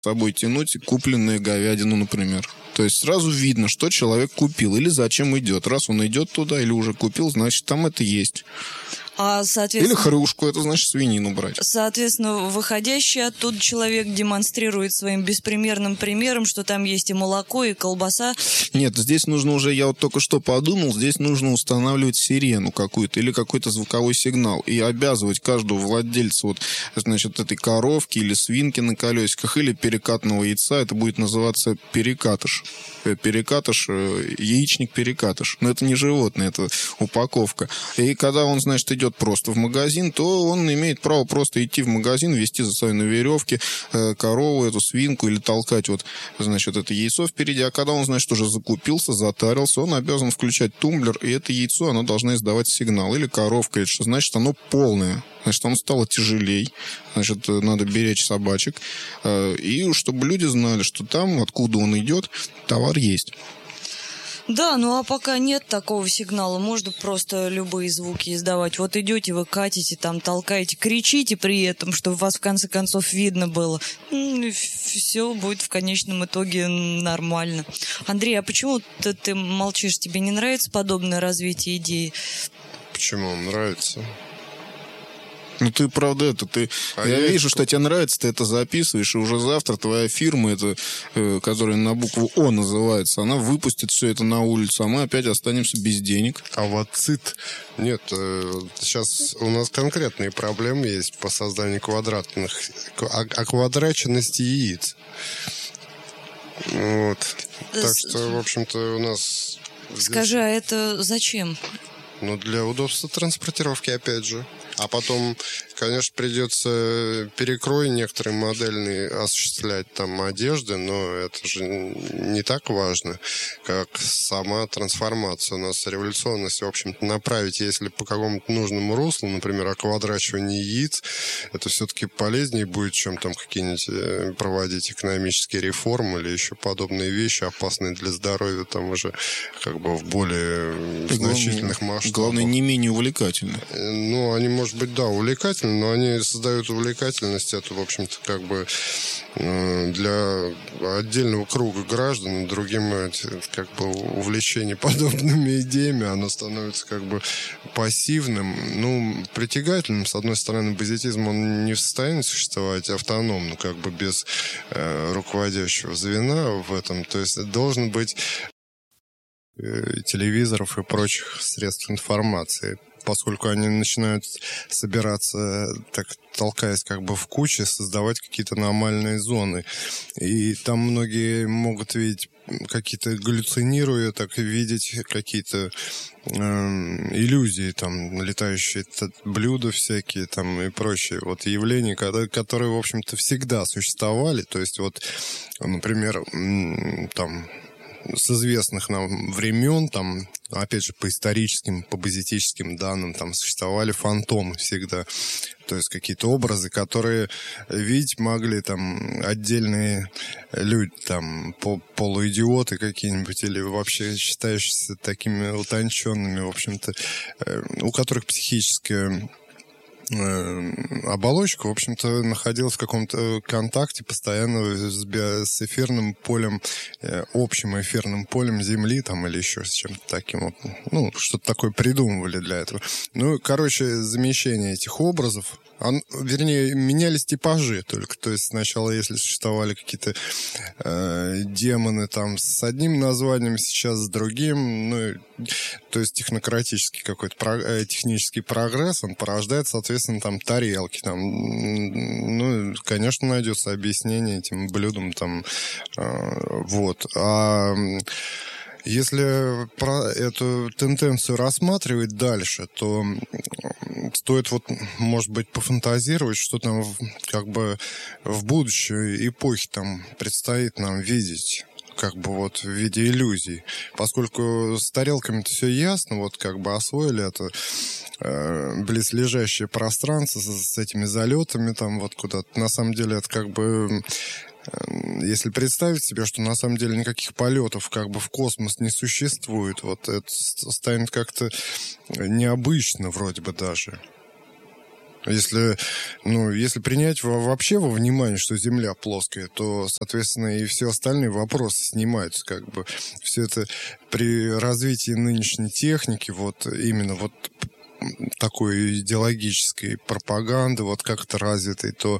собой тянуть купленную говядину, например. То есть сразу видно, что человек купил или зачем идет. Раз он идет туда или уже купил, значит, там это есть. Или хрюшку, это значит свинину брать. Соответственно, выходящий оттуда человек демонстрирует своим беспримерным примером, что там есть и молоко, и колбаса. Нет, здесь нужно уже, я вот только что подумал, здесь нужно устанавливать сирену какую-то или какой-то звуковой сигнал и обязывать каждого владельца вот, значит, этой коровки или свинки на колесиках или перекатного яйца, это будет называться перекатыш. Перекатыш, яичник-перекатыш. Но это не животное, это упаковка. И когда он, значит, идет просто в магазин, то он имеет право просто идти в магазин, вести за собой на веревке корову, эту свинку или толкать вот, значит, это яйцо впереди. А когда он, значит, уже закупился, затарился, он обязан включать тумблер, и это яйцо, оно должно издавать сигнал. Или коровка, или что значит, оно полное. Значит, оно стало тяжелей. Значит, надо беречь собачек. И чтобы люди знали, что там, откуда он идет, товар есть. Да, ну а пока нет такого сигнала, можно просто любые звуки издавать. Вот идете, вы катите, там толкаете, кричите при этом, чтобы вас в конце концов видно было. Все будет в конечном итоге нормально. Андрей, а почему ты молчишь? Тебе не нравится подобное развитие идеи? Почему? Нравится. Ну, ты, правда, я вижу, что тебе нравится, ты это записываешь, и уже завтра твоя фирма, которая на букву О называется, она выпустит все это на улицу, а мы опять останемся без денег. А вот нет, сейчас у нас конкретные проблемы есть по созданию оквадраченности яиц. Вот. Так что, в общем-то, у нас... Скажи, а это зачем? Ну, для удобства транспортировки, опять же. А потом, конечно, придется перекрой некоторые модельные осуществлять там одежды, но это же не так важно, как сама трансформация. У нас революционность, в общем-то, направить, если по какому-то нужному руслу, например, оквадрачивание яиц, это все-таки полезнее будет, чем там какие-нибудь проводить экономические реформы или еще подобные вещи, опасные для здоровья, там уже как бы в более значительных масштабах. Главное, не менее увлекательно. Ну, они, может быть, да, увлекательны, но они создают увлекательность, это, в общем-то, как бы для отдельного круга граждан, другим как бы увлечение подобными идеями, оно становится как бы пассивным, ну, притягательным. С одной стороны, базитизм, он не в состоянии существовать автономно, как бы без руководящего звена в этом. То есть должен быть телевизоров и прочих средств информации. Поскольку они начинают собираться, так толкаясь как бы в куче, создавать какие-то аномальные зоны. И там многие могут видеть какие-то, галлюцинируя, так и видеть какие-то иллюзии, там, летающие блюда всякие, там, и прочие вот явления, которые, в общем-то, всегда существовали. То есть, вот, например, там, с известных нам времен, там, опять же, по историческим, по базитическим данным, там существовали фантомы всегда. То есть какие-то образы, которые видеть могли там отдельные люди, там, полуидиоты какие-нибудь, или вообще считающиеся такими утонченными, в общем-то, у которых психическая оболочка, в общем-то, находилась в каком-то контакте постоянно с эфирным полем, общим эфирным полем Земли, там, или еще с чем-то таким вот. Ну, что-то такое придумывали для этого. Ну, короче, замещение этих образов, вернее, менялись типажи только. То есть сначала, если существовали какие-то демоны там с одним названием, сейчас с другим, ну, то есть технократический какой-то технический прогресс, он порождает, соответственно, там тарелки, там, ну, конечно, найдется объяснение этим блюдам, там, вот. А если про эту тенденцию рассматривать дальше, то стоит вот, может быть, пофантазировать, что там как бы в будущей эпохе там предстоит нам видеть, как бы вот в виде иллюзий. Поскольку с тарелками-то все ясно, вот как бы освоили это близлежащее пространство с этими залетами там вот куда-то. На самом деле это как бы... Если представить себе, что на самом деле никаких полетов как бы в космос не существует, вот это станет как-то необычно вроде бы даже. Если принять вообще во внимание, что Земля плоская, то, соответственно, и все остальные вопросы снимаются, как бы. Все это при развитии нынешней техники, вот именно вот такой идеологической пропаганды, вот как-то развитой, то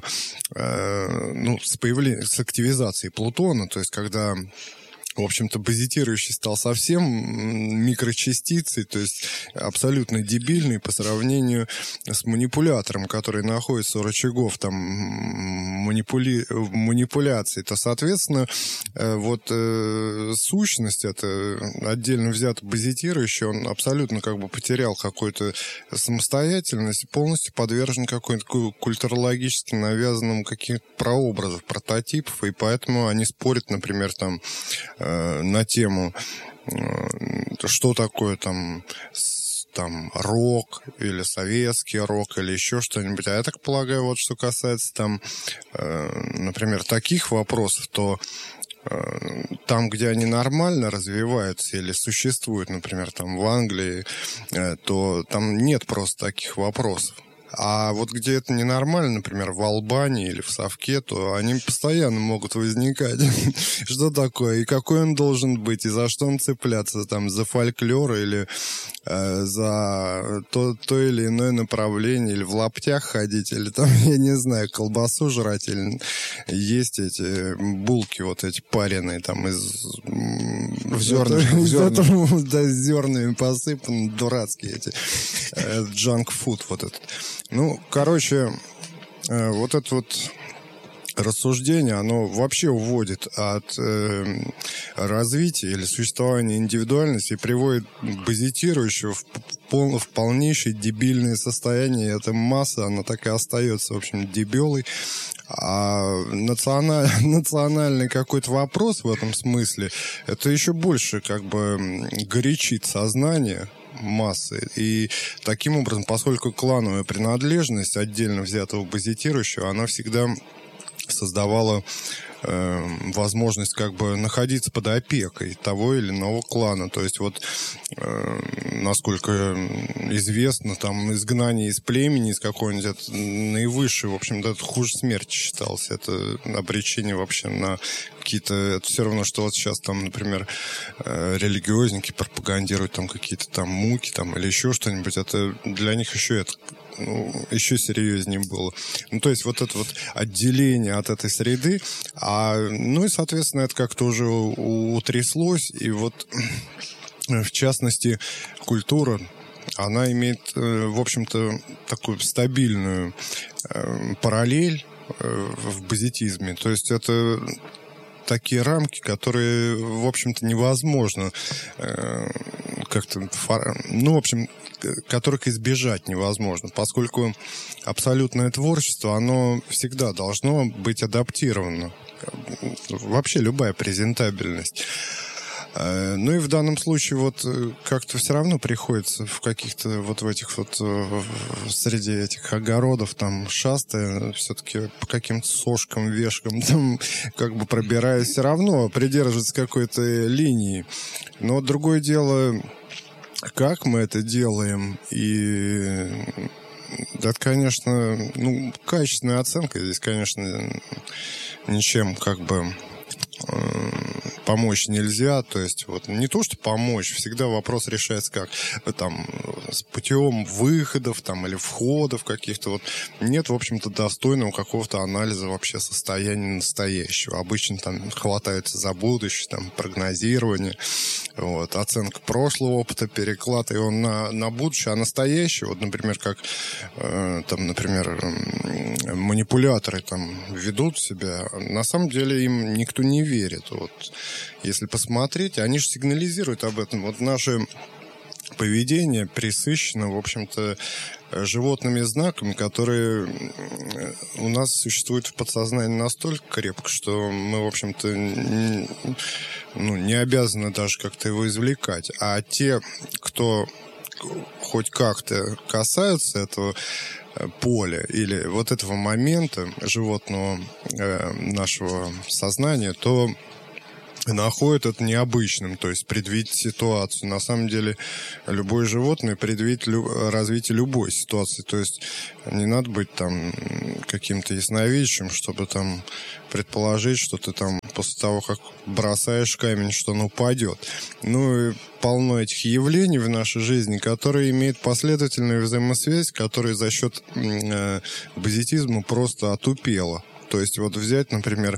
с активизацией Плутона, то есть когда, в общем-то, базитирующий стал совсем микрочастицей, то есть абсолютно дебильный по сравнению с манипулятором, который находится у рычагов там манипуляции, то, соответственно, сущность, это отдельно взятый базитирующий, он абсолютно как бы потерял какую-то самостоятельность, полностью подвержен какой-то культурологически навязанным каким-то прообразов, прототипов, и поэтому они спорят, например, там, на тему, что такое там рок, или советский рок, или еще что-нибудь. А я так полагаю, вот что касается там, например, таких вопросов, то там, где они нормально развиваются или существуют, например, там в Англии, то там нет просто таких вопросов. А вот где это ненормально, например, в Албании или в Совке, то они постоянно могут возникать. Что такое? И какой он должен быть? И за что он цепляться? Там, за фольклор или за то или иное направление? Или в лаптях ходить? Или там, я не знаю, колбасу жрать? Или есть эти булки вот эти пареные там из... В зернах. Да, с зернами посыпаны, дурацкие эти. Джанк-фуд вот этот. Ну, короче, вот это вот рассуждение, оно вообще уводит от развития или существования индивидуальности и приводит базитирующего в полнейшее дебильное состояние. Эта масса, она так и остается, в общем, дебелой. А национальный какой-то вопрос в этом смысле, это еще больше как бы горячит сознание массы. И таким образом, поскольку клановая принадлежность отдельно взятого базитирующего, она всегда создавала возможность как бы находиться под опекой того или иного клана. То есть вот, насколько известно, там изгнание из племени, из какого-нибудь, это наивысшее, в общем-то, это хуже смерти считалось. Это обречение вообще на какие-то... Это все равно, что вот сейчас там, например, религиозники пропагандируют там какие-то там муки там, или еще что-нибудь. Это для них еще это... еще серьезнее было. Ну, то есть вот это вот отделение от этой среды, и, соответственно, это как-то уже утряслось, и вот, в частности, культура, она имеет, в общем-то, такую стабильную параллель в базитизме. То есть это такие рамки, которые, в общем-то, невозможно как-то... которых избежать невозможно, поскольку абсолютное творчество, оно всегда должно быть адаптировано. Вообще любая презентабельность. Ну и в данном случае вот как-то все равно приходится в каких-то вот в этих вот среди этих огородов там шастая, все-таки по каким-то сошкам, вешкам там как бы пробираясь, все равно придерживаться какой-то линии. Но другое дело, как мы это делаем, и это, конечно, качественная оценка здесь, конечно, ничем как бы помочь нельзя. То есть вот не то, что помочь, всегда вопрос решается как там с путем выходов там или входов каких-то. Вот нет, в общем-то, достойного какого-то анализа вообще состояния настоящего. Обычно там хватаются за будущее, там прогнозирование, вот, оценка прошлого опыта, переклад его на будущее, а настоящее, вот, например, как там, например, манипуляторы там ведут себя, на самом деле им никто не верит. Вот, если посмотреть, они же сигнализируют об этом. Вот наше поведение пресыщено, в общем-то, животными знаками, которые у нас существуют в подсознании настолько крепко, что мы, в общем-то, не обязаны даже как-то его извлекать. А те, кто хоть как-то касаются этого поля или вот этого момента животного нашего сознания, то находят это необычным, то есть предвидеть ситуацию. На самом деле, любое животное предвидит развитие любой ситуации. То есть не надо быть там каким-то ясновидящим, чтобы там предположить, что ты там после того, как бросаешь камень, что он упадет. Ну и полно этих явлений в нашей жизни, которые имеют последовательную взаимосвязь, которые за счет базитизма просто отупела. То есть вот взять, например,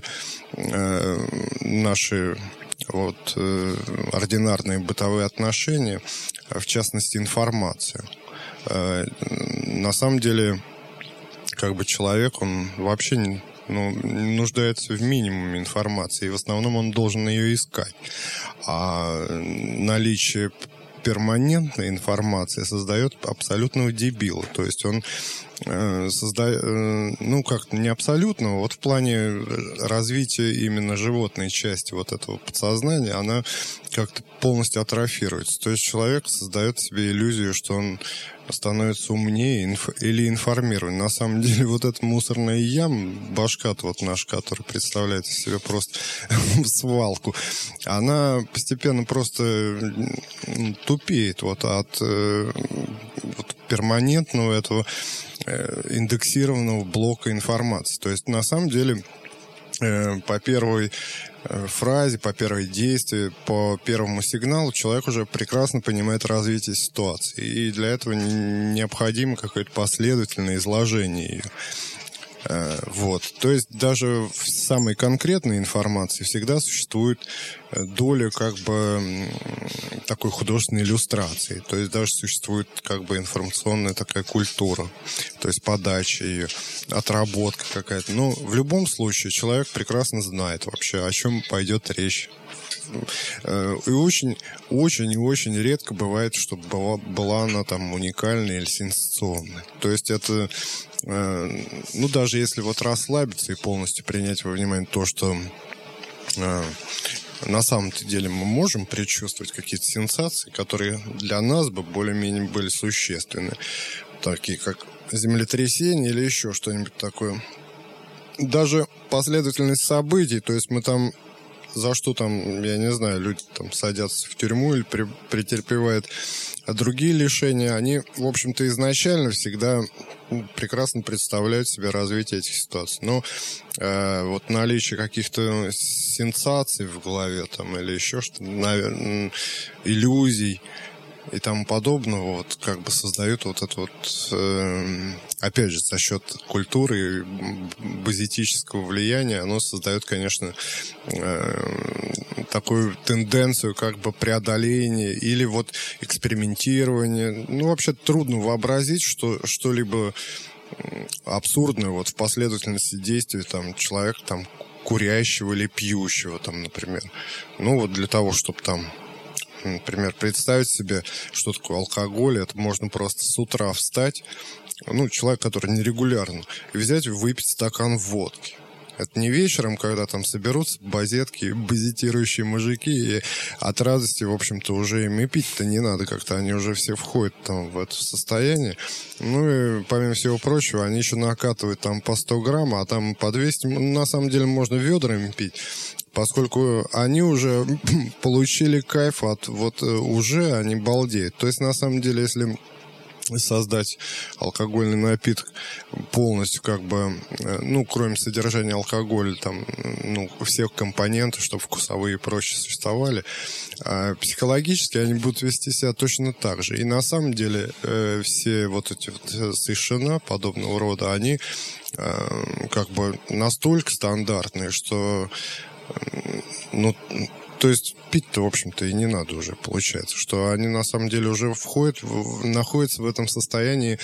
наши ординарные бытовые отношения, в частности, информация. На самом деле, как бы человек, он вообще не нуждается в минимуме информации, и в основном он должен ее искать. А наличие перманентной информации создает абсолютного дебила. То есть он создает, как-то не абсолютного, вот в плане развития именно животной части вот этого подсознания, она как-то полностью атрофируется. То есть человек создает себе иллюзию, что он становится умнее или информирован. На самом деле вот эта мусорная яма, башка-то вот наша, которая представляет из себя просто свалку, она постепенно просто тупеет вот от перманентного этого индексированного блока информации. То есть на самом деле по первой фразе, по первой действию, по первому сигналу человек уже прекрасно понимает развитие ситуации. И для этого необходимо какое-то последовательное изложение ее. Вот. То есть даже в самой конкретной информации всегда существует доля как бы такой художественной иллюстрации. То есть даже существует как бы информационная такая культура. То есть подача ее, отработка какая-то. Но в любом случае человек прекрасно знает вообще, о чем пойдет речь. И очень и очень редко бывает, чтобы была она там уникальная или сенсационная. То есть это, даже если вот расслабиться и полностью принять во внимание то, что на самом-то деле мы можем предчувствовать какие-то сенсации, которые для нас бы более-менее были существенны, такие как землетрясение или еще что-нибудь такое. Даже последовательность событий, то есть мы там за что там, я не знаю, люди там садятся в тюрьму или претерпевают другие лишения, они, в общем-то, изначально всегда прекрасно представляют себе развитие этих ситуаций. Но вот наличие каких-то сенсаций в голове там или еще что-то, иллюзий и тому подобного, вот как бы создают вот это вот, опять же, за счет культуры и базитического влияния, оно создает, конечно, такую тенденцию как бы преодоления или вот экспериментирования. Вообще трудно вообразить, что что-либо абсурдное вот в последовательности действий там человека там курящего или пьющего там, например. Вот для того, чтобы там, например, представить себе, что такое алкоголь, это можно просто с утра встать, человек, который нерегулярно, и взять и выпить стакан водки. Это не вечером, когда там соберутся базетки, базитирующие мужики, и от радости, в общем-то, уже им и пить-то не надо, как-то они уже все входят там в это состояние. И помимо всего прочего, они еще накатывают там по 100 грамм, а там по 200, на самом деле можно ведрами пить, поскольку они уже получили кайф от уже они балдеют. То есть, на самом деле, если создать алкогольный напиток полностью, как бы, кроме содержания алкоголя, там, всех компонентов, чтобы вкусовые и прочее существовали, психологически они будут вести себя точно так же. И на самом деле все вот эти вот совершенно подобного рода, они как бы настолько стандартные, что то есть пить-то, в общем-то, и не надо уже, получается, что они на самом деле уже находятся в этом состоянии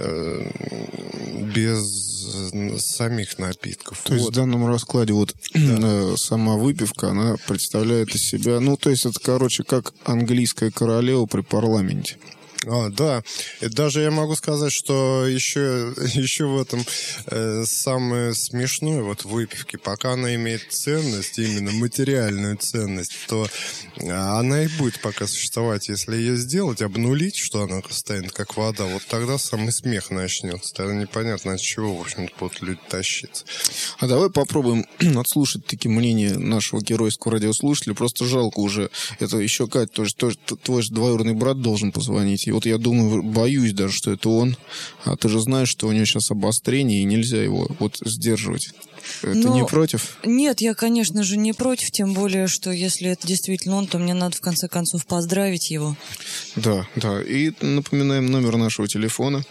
без самих напитков. То есть в данном раскладе сама выпивка, она представляет из себя, то есть это, как английская королева при парламенте. Да. И даже я могу сказать, что еще в этом самое смешное вот в выпивке, пока она имеет ценность, именно материальную ценность, то она и будет пока существовать. Если ее сделать, обнулить, что она станет как вода, вот тогда самый смех начнется. Тогда непонятно, от чего, в общем-то, будут люди тащиться. А давай попробуем отслушать таки мнение нашего геройского радиослушателя. Просто жалко уже. Это еще, Кать, тоже твой же двоюродный брат должен позвонить. И вот я думаю, боюсь даже, что это он. А ты же знаешь, что у него сейчас обострение, и нельзя его вот сдерживать. Ты не против? Нет, я, конечно же, не против, тем более, что если это действительно он, то мне надо, в конце концов, поздравить его. Да. И напоминаем номер нашего телефона.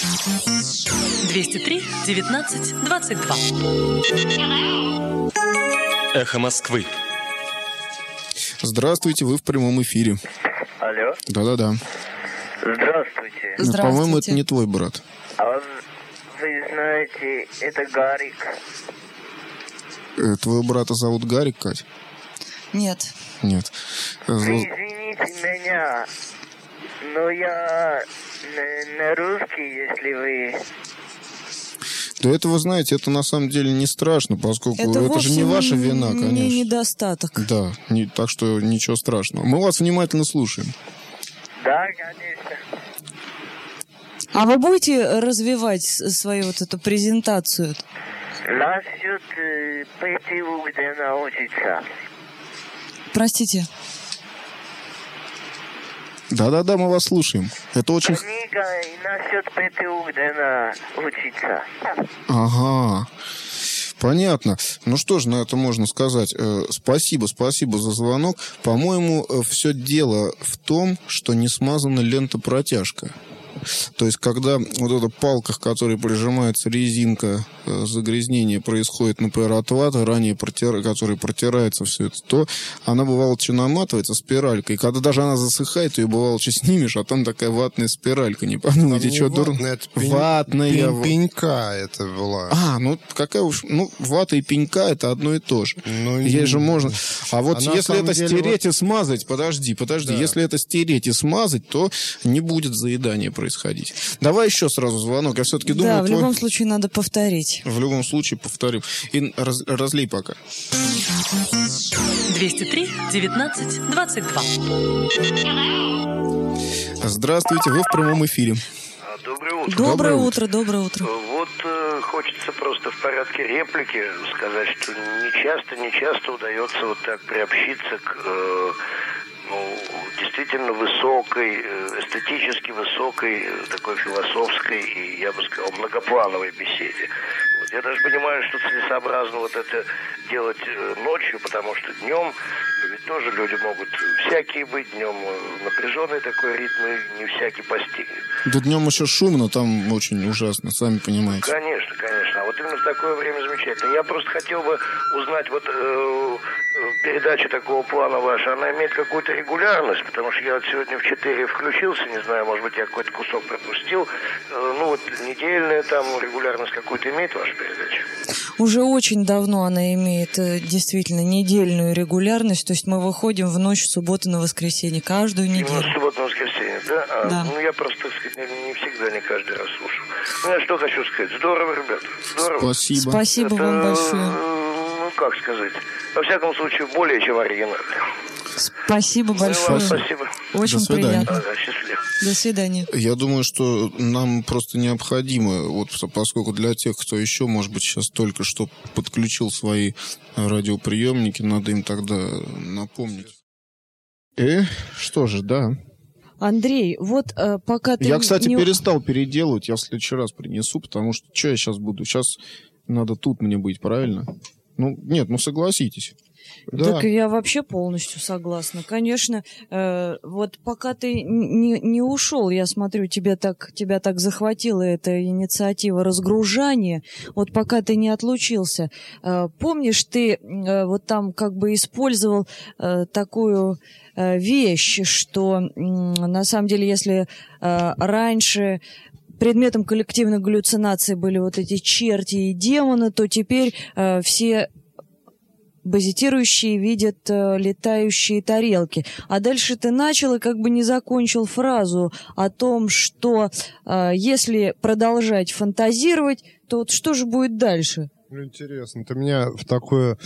203 19 22. Эхо Москвы. Здравствуйте, вы в прямом эфире. Алло. Да. Здравствуйте. Здравствуйте. По-моему, это не твой брат. А вы знаете, это Гарик. Твоего брата зовут Гарик, Кать? Нет. Нет. Вы извините меня, но я на русский, если вы... Да это, вы знаете, это на самом деле не страшно, поскольку это же вовсе не ваша вина, конечно. Не недостаток. Да, так что ничего страшного. Мы вас внимательно слушаем. Да, конечно. А вы будете развивать свою вот эту презентацию? Насчет ПТУ, где научиться. Простите. Да, мы вас слушаем. Это очень... Книга и насчет ПТУ, где научиться. Ага. Понятно. Ну что ж, на это можно сказать. Спасибо за звонок. По-моему, все дело в том, что не смазана лента-протяжка. То есть, когда вот эта палка, к которой прижимается резинка, загрязнение происходит, например, от ваты, который протирается все это, то она, бывало, наматывается спиралькой. И когда даже она засыхает, ее, бывало, снимешь, а там такая ватная спиралька. Не подумайте, что дурно. Ватная. Пенька это была. Какая уж... вата и пенька — это одно и то же. Ей же можно... А вот если это стереть и смазать... Подожди. Да. Если это стереть и смазать, то не будет заедания происходить. Давай еще сразу звонок. Я все-таки думаю... Да, в любом случае надо повторить. В любом случае повторим. И разлей пока. 203 19 22. Здравствуйте, вы в прямом эфире. Доброе утро. Доброе утро. Вот хочется просто в порядке реплики сказать, что не часто удается вот так приобщиться к действительно высокой, эстетически высокой, такой философской и, я бы сказал, многоплановой беседе. Вот я даже понимаю, что целесообразно вот это делать ночью, потому что днем ведь тоже люди могут всякие быть, днем напряженный такой ритм, и не всякий постигнет. Да днем еще шумно, там очень ужасно, сами понимаете. Конечно. А вот именно в такое время замечательно. Я просто хотел бы узнать, вот передача такого плана ваша, она имеет какую-то регулярность, потому что я вот сегодня в 4 включился, не знаю, может быть, я какой-то кусок пропустил. Недельная там регулярность какую-то имеет ваша передача? Уже очень давно она имеет действительно недельную регулярность, то есть мы выходим в ночь с субботы на воскресенье, каждую неделю. Именно с субботы на воскресенье, да? Да. Я просто, так сказать, не всегда, не каждый раз слушаю. Я что хочу сказать, здорово, ребята, здорово. Спасибо вам большое. Как сказать, во всяком случае, более чем оригинально. Спасибо большое. Спасибо. Очень приятно. Счастливо. До свидания. Я думаю, что нам просто необходимо, вот поскольку для тех, кто еще, может быть, сейчас только что подключил свои радиоприемники, надо им тогда напомнить. Что же, да. Андрей, вот пока ты... Я, кстати, перестал переделывать, я в следующий раз принесу, потому что что я сейчас буду? Сейчас надо тут мне быть, правильно? Согласитесь. Так я вообще полностью согласна. Конечно, вот пока ты не ушел, я смотрю, тебя так захватила эта инициатива разгружания. Вот пока ты не отлучился, помнишь, ты вот там как бы использовал такую вещь, что на самом деле, если раньше предметом коллективных галлюцинаций были вот эти черти и демоны, то теперь все базитирующие видят летающие тарелки. А дальше ты начал и как бы не закончил фразу о том, что если продолжать фантазировать, то вот что же будет дальше? Ну, интересно, ты меня в такое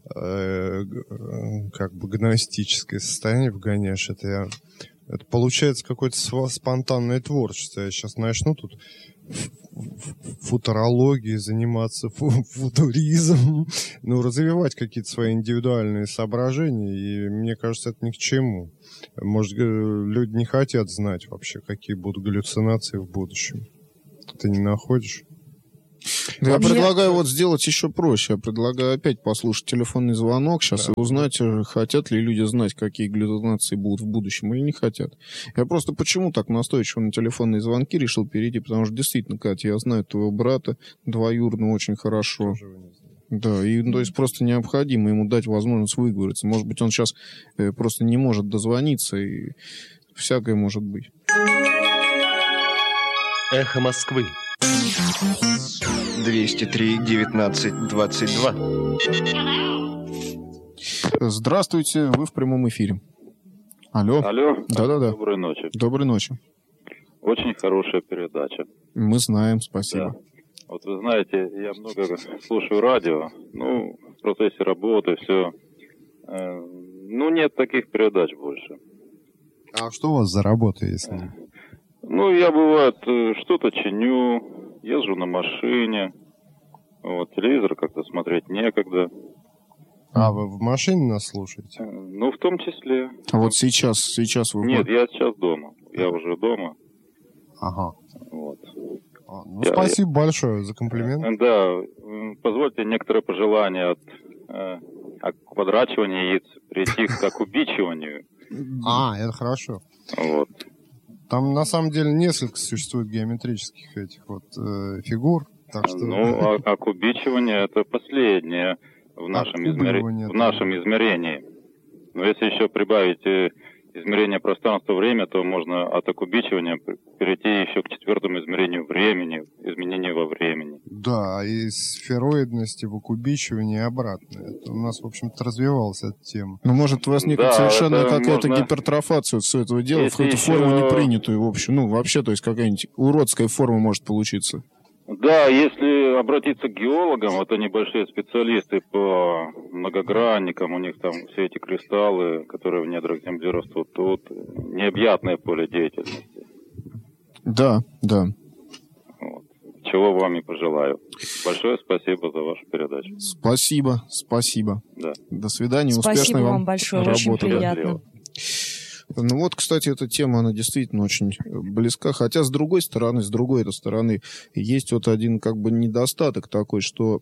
как бы гностическое состояние вгоняешь. Это получается какое-то спонтанное творчество. Я сейчас начну тут футурологией заниматься, футуризмом, ну, развивать какие-то свои индивидуальные соображения, и мне кажется, это ни к чему. Может, люди не хотят знать вообще, какие будут галлюцинации в будущем. Ты не находишь? Да, я предлагаю вот сделать еще проще. Я предлагаю опять послушать телефонный звонок сейчас и узнать, хотят ли люди знать, какие галлюцинации будут в будущем или не хотят. Я просто почему так настойчиво на телефонные звонки решил перейти, потому что действительно, Катя, я знаю твоего брата двоюродного очень хорошо. Да, и то есть просто необходимо ему дать возможность выговориться. Может быть, он сейчас просто не может дозвониться, и всякое может быть. Эхо Москвы. 203-19-22. Здравствуйте, вы в прямом эфире. Алло. Да-да-да. Доброй ночи. Доброй ночи. Очень хорошая передача. Мы знаем, спасибо. Да. Вот вы знаете, я много слушаю радио, ну, в процессе работы, все. Ну, нет таких передач больше. А что у вас за работа, если... Ну, я, бывает, что-то чиню, езжу на машине, вот, телевизор как-то смотреть некогда. А вы в машине нас слушаете? Ну, в том числе. А вот сейчас вы... Нет, я сейчас дома. Я уже дома. Ага. Вот. Ну, спасибо большое за комплимент. Да, позвольте некоторые пожелания от квадрачивания яиц перейти к кубичиванию. Это хорошо. Вот. Там на самом деле несколько существует геометрических этих вот фигур. Так что... Ну, кубичивание это последнее в нашем измерении. Но если еще прибавить измерение пространства-время, то можно от окубичивания перейти еще к четвертому измерению времени, изменению во времени. Да, и сфероидности в окубичивании обратно. Это у нас, в общем-то, развивалась эта тема. Ну, может, возникнет совершенно какая-то гипертрофация всего этого дела, в какую-то форму непринятую, в общем. Ну, вообще, то есть какая-нибудь уродская форма может получиться. Да, если обратиться к геологам, это небольшие специалисты по многогранникам, у них там все эти кристаллы, которые в недрах Земли растут, тут необъятное поле деятельности. Да. Вот. Чего вам и пожелаю. Большое спасибо за вашу передачу. Спасибо. Да. До свидания, спасибо успешной вам большое, работы. очень приятно. Ну вот, кстати, эта тема, она действительно очень близка, хотя с другой этой стороны, есть вот один как бы недостаток такой, что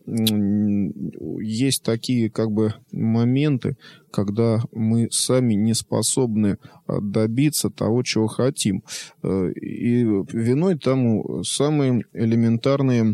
есть такие как бы моменты, когда мы сами не способны добиться того, чего хотим. И виной тому самые элементарные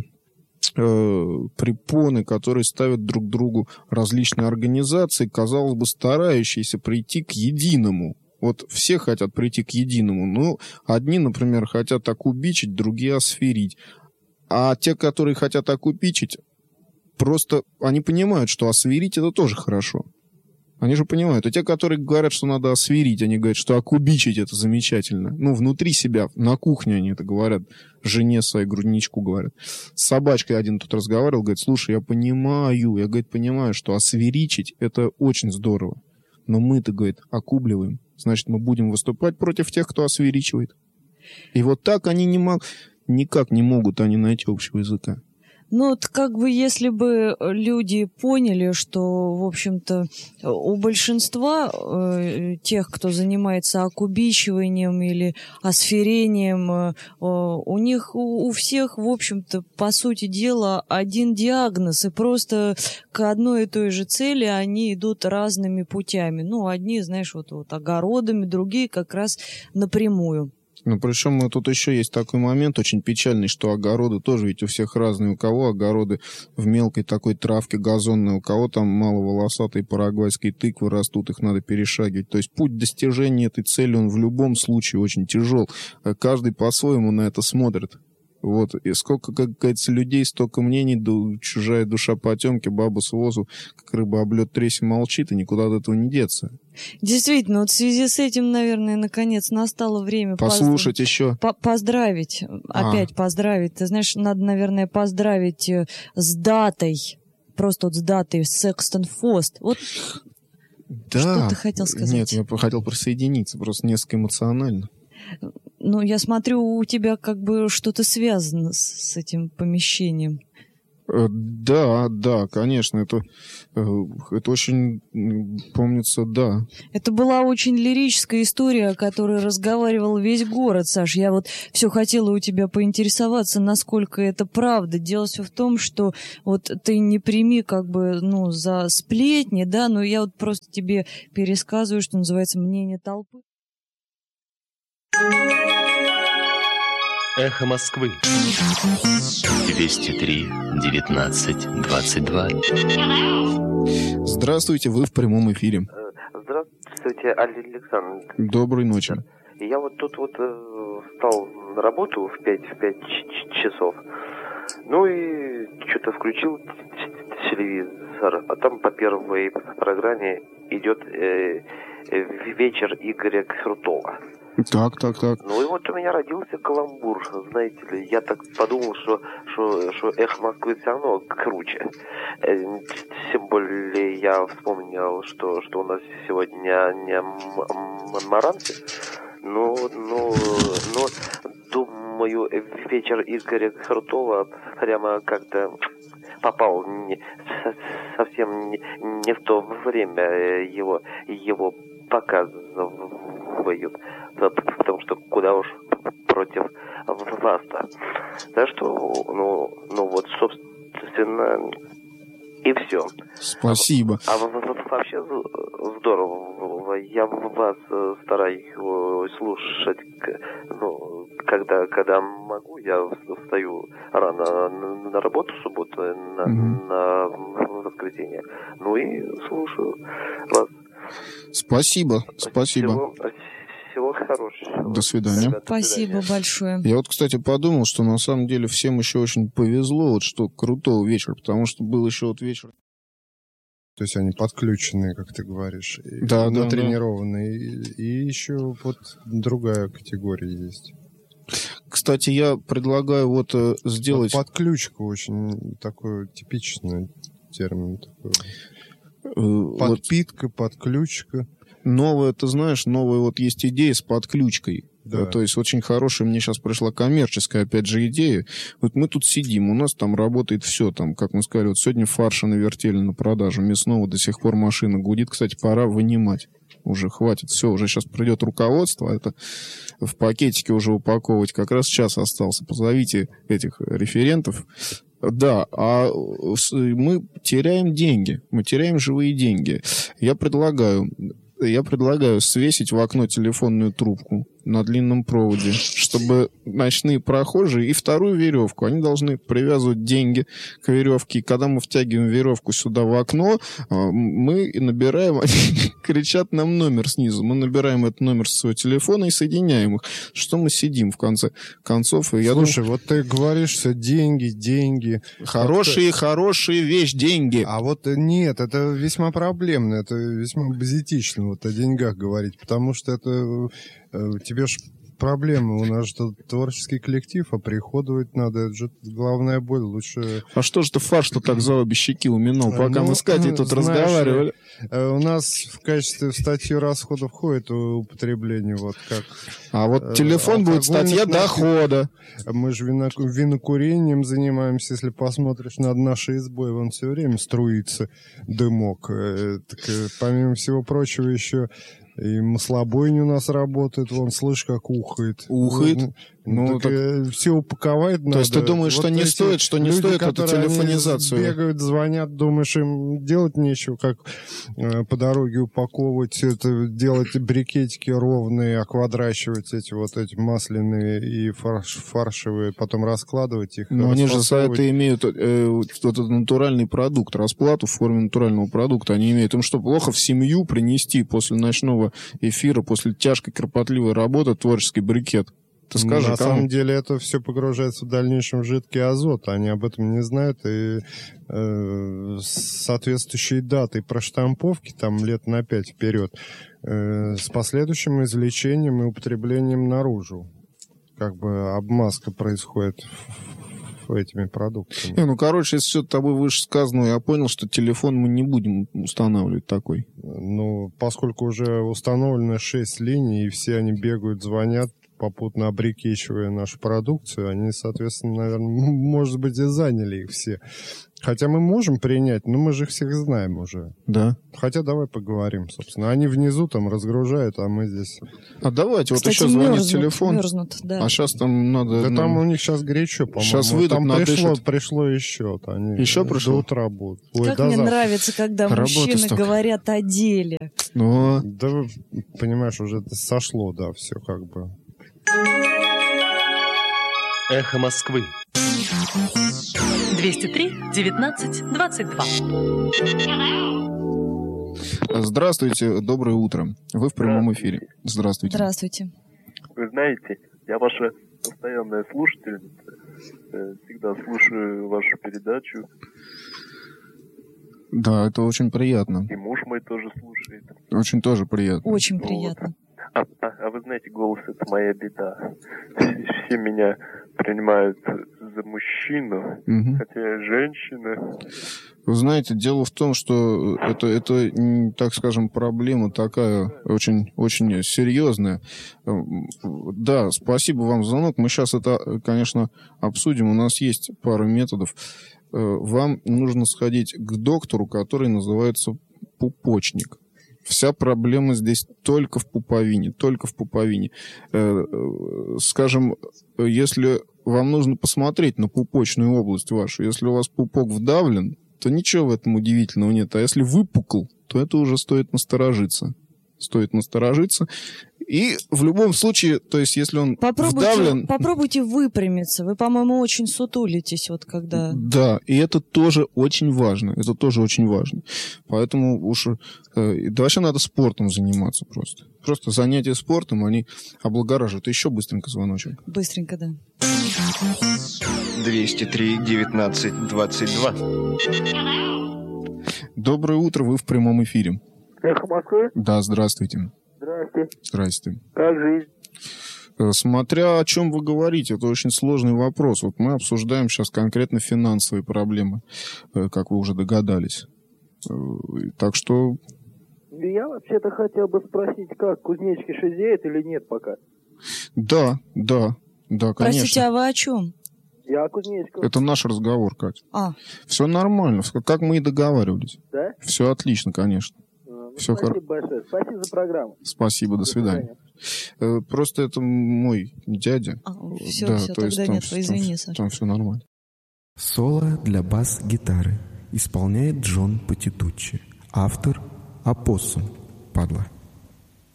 препоны, которые ставят друг другу различные организации, казалось бы, старающиеся прийти к единому. Вот все хотят прийти к единому. Ну, одни, например, хотят окубичить, другие осферить. А те, которые хотят окубичить, просто они понимают, что осферить это тоже хорошо. Они же понимают. И те, которые говорят, что надо осферить, они говорят, что окубичить это замечательно. Ну, внутри себя, на кухне они это говорят. Жене своей, грудничку говорят. С собачкой один тут разговаривал, говорит, слушай, я понимаю, что осферичить это очень здорово. Но мы-то, говорит, окубливаем. Значит, мы будем выступать против тех, кто освиричивает. И вот так они никак не могут они найти общего языка. Ну, вот как бы если бы люди поняли, что, в общем-то, у большинства тех, кто занимается окубичиванием или осферением, у них у всех, в общем-то, по сути дела, один диагноз, и просто к одной и той же цели они идут разными путями. Ну, одни, знаешь, вот огородами, другие как раз напрямую. Ну, причем тут еще есть такой момент очень печальный, что огороды тоже ведь у всех разные. У кого огороды в мелкой такой травке газонной, у кого там маловолосатые парагвайские тыквы растут, их надо перешагивать. То есть путь достижения этой цели, он в любом случае очень тяжел. Каждый по-своему на это смотрит. Вот, и сколько, как говорится, людей, столько мнений, чужая душа потемки, баба с возу, как рыба об лед тресь молчит, и никуда от этого не деться. Действительно, вот в связи с этим, наверное, наконец настало время послушать еще. Поздравить, опять поздравить. Ты знаешь, надо, наверное, поздравить с датой, просто вот с датой Сексton Фост. Вот да. Что ты хотел сказать? Нет, я хотел присоединиться, просто несколько эмоционально. Ну, я смотрю, у тебя как бы что-то связано с этим помещением. Да, конечно, это очень, помнится, да. Это была очень лирическая история, о которой разговаривал весь город, Саш. Я вот все хотела у тебя поинтересоваться, насколько это правда. Дело все в том, что вот ты не прими как бы, ну, за сплетни, да, но я вот просто тебе пересказываю, что называется, мнение толпы. Эхо Москвы. 203-19-22. Здравствуйте, вы в прямом эфире. Здравствуйте, Александр. Доброй ночи. Я вот тут вот встал на работу в 5 часов. Ну и что-то включил телевизор, а там по первой программе идет вечер Игоря Крутого. Так. Ну и вот у меня родился каламбур, знаете ли. Я так подумал, что «Эхо Москвы» все равно круче. Тем более я вспомнил, что у нас сегодня не Монмаранси. Ну, думаю, вечер Игоря Крутого прямо как-то попал совсем не в то время его показывают, потому что куда уж против вас-то. Так что, ну вот, собственно, и все. Спасибо. А вообще здорово. Я вас стараюсь слушать, ну, когда могу. Я встаю рано на работу в субботу, на воскресенье. Ну и слушаю вас. Спасибо. Всего хорошего. До свидания. Спасибо большое. Я вот, кстати, подумал, что на самом деле всем еще очень повезло, вот что крутого вечера, потому что был еще вот вечер. То есть они подключенные, как ты говоришь, да, натренированные. И еще вот другая категория есть. Кстати, я предлагаю вот сделать... Вот подключка очень такой типичный термин. Такой. Подпитка, подключка. Новая, ты знаешь, новая вот есть идея с подключкой. Да. То есть очень хорошая, мне сейчас пришла коммерческая, опять же, идея. Вот мы тут сидим, у нас там работает все, там, как мы сказали, вот сегодня фарша навертели на продажу, мясного до сих пор машина гудит, кстати, пора вынимать. Уже хватит, все, уже сейчас придет руководство, это в пакетике уже упаковывать, как раз час остался. Позовите этих референтов. Да, а мы теряем деньги, мы теряем живые деньги. Я предлагаю свесить в окно телефонную трубку на длинном проводе, чтобы ночные прохожие и вторую веревку, они должны привязывать деньги к веревке, и когда мы втягиваем веревку сюда в окно, мы набираем, они кричат нам номер снизу, мы набираем этот номер со своего телефона и соединяем их, что мы сидим в конце концов. И слушай, вот ты говоришь все деньги. Хорошие вещь, деньги. А вот нет, это весьма проблемно, это весьма базитично вот о деньгах говорить, потому что это... Тебе ж проблемы, у нас же творческий коллектив, а приходовать надо, это же главная боль, лучше... А что же ты фарш-то так за обе щеки уминал, пока мы с Катей тут разговаривали? У нас в качестве статьи расходов входит употребление вот как... А вот телефон будет статья дохода. Мы же винокурением занимаемся, если посмотришь над нашей избой, вон все время струится дымок. Так, помимо всего прочего еще... И маслобойня у нас работает, вон, слышь, как ухает. Ухает? Ну, так все упаковать надо. То есть ты думаешь, вот что не стоит, эту телефонизацию? Бегают, звонят, думаешь, им делать нечего, как по дороге упаковывать это, делать брикетики ровные, оквадрачивать эти масляные и фаршевые, потом раскладывать их. Но они же за это имеют вот этот натуральный продукт, расплату в форме натурального продукта. Они имеют. Им что, плохо в семью принести после ночного эфира, после тяжкой, кропотливой работы творческий брикет? Ты скажи, на самом деле это все погружается в дальнейшем в жидкий азот. Они об этом не знают. И соответствующие даты проштамповки там лет на 5 вперед с последующим извлечением и употреблением наружу. Как бы обмазка происходит этими продуктами. Ну, короче, если все тобой вышесказанного, я понял, что телефон мы не будем устанавливать такой. Ну, поскольку уже установлено 6 линий, и все они бегают, звонят, попутно обрекечивая нашу продукцию, они, соответственно, наверное, может быть, и заняли их все. Хотя мы можем принять, но мы же их всех знаем уже. Да. Хотя давай поговорим, собственно. Они внизу там разгружают, а мы здесь... А давайте, вот кстати, еще звонит телефон. Мерзнут, да. А сейчас там надо... Да там у них сейчас горячо, по-моему. Сейчас выйдут, там надышат. пришло еще. Они еще пришло? До утра будут. Ой, как до мне завтра. нравится, когда мужчины говорят о деле. Но... Да, понимаешь, уже это сошло, да, все как бы... Эхо Москвы. 203-19-22. Здравствуйте, доброе утро. Вы в прямом эфире. Здравствуйте. Здравствуйте. Вы знаете, я ваша постоянная слушательница. Всегда слушаю вашу передачу. Да, это очень приятно. И муж мой тоже слушает. Очень тоже приятно. Очень приятно. А вы знаете, голос — это моя беда. Все меня принимают за мужчину, хотя я женщина. Вы знаете, дело в том, что это, так скажем, проблема такая очень, очень серьезная. Да, спасибо вам за звонок. Мы сейчас это, конечно, обсудим. У нас есть пара методов. Вам нужно сходить к доктору, который называется пупочник. Вся проблема здесь только в пуповине, только в пуповине. Скажем, если вам нужно посмотреть на пупочную область вашу, если у вас пупок вдавлен, то ничего в этом удивительного нет. А если выпукл, то это уже стоит насторожиться. Стоит насторожиться. И в любом случае, то есть если он вдавлен... Попробуйте выпрямиться. Вы, по-моему, очень сутулитесь, вот когда... Да, и это тоже очень важно. Это тоже очень важно. Поэтому уж... Да вообще надо спортом заниматься просто. Просто занятия спортом, они облагораживают. Еще быстренько звоночек. Быстренько, да. 203-19-22. Доброе утро, вы в прямом эфире. Эхо Москвы? Да, здравствуйте. Здравствуйте. Здрасте. Как жизнь? Смотря о чем вы говорите, это очень сложный вопрос. Вот мы обсуждаем сейчас конкретно финансовые проблемы, как вы уже догадались. Так что... Я вообще-то хотел бы спросить, как кузнечики шизеют или нет пока? Да, конечно. Простите, а вы о чем? Я о кузнечиках. Это наш разговор, Катя. Все нормально, как мы и договаривались. Да? Все отлично, конечно. Спасибо большое. Спасибо за программу. Спасибо, до свидания. Просто это мой дядя. Все, тогда нет, извини, Саша. Там все нормально. Соло для бас-гитары исполняет Джон Патитуччи. Автор — Опоссум, падла.